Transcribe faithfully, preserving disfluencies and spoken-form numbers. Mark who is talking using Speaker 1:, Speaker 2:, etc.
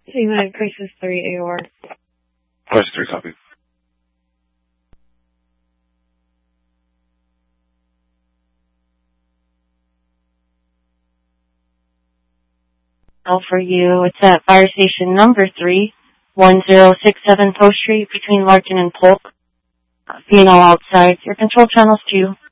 Speaker 1: United Crisis three, A O R.
Speaker 2: Crisis three, copy.
Speaker 3: Now for you, it's at fire station number three, one zero six seven Post Street between Larkin and Polk. Being all outside, your control channel's two.